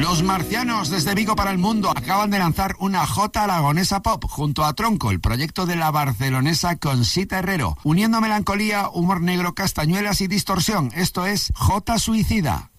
Los Marcianos desde Vigo para el mundo acaban de lanzar una Jota aragonesa pop junto a Tronco, el proyecto de la barcelonesa Conxita Herrero, uniendo melancolía, humor negro, castañuelas y distorsión. Esto es Jota Suicida.